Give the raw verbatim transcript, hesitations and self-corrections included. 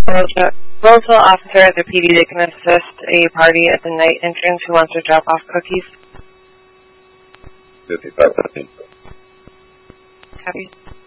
Roseville officer at the P D that can assist a party at the night entrance who wants to drop off cookies. fifty-five fifteen. Copy.